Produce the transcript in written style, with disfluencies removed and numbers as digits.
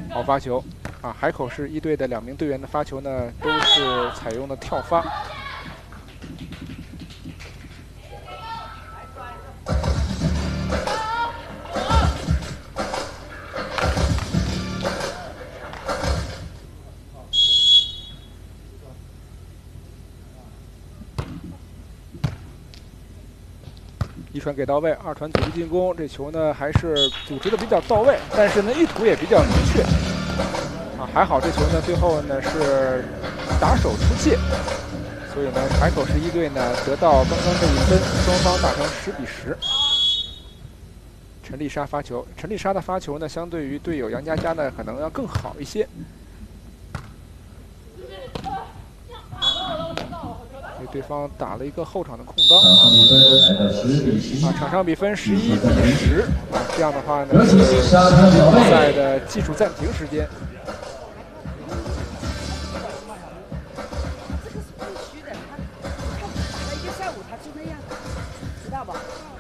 好发球啊！海口市一队的2名队员的发球呢，都是采用的跳发。一传给到位，二传组织进攻，这球呢还是组织的比较到位，但是呢意图也比较明确。啊，还好这球呢最后呢是打手出界，所以呢海口市一队呢得到刚刚这一分，双方打成10比10。陈丽莎发球，陈丽莎的发球呢相对于队友杨佳佳呢可能要更好一些。给对方打了一个后场的空当。场上比分11比10。啊，这样的话呢是比赛的技术暂停时间。 这个是必须的，他打了一个下午，他就那样，知道吧？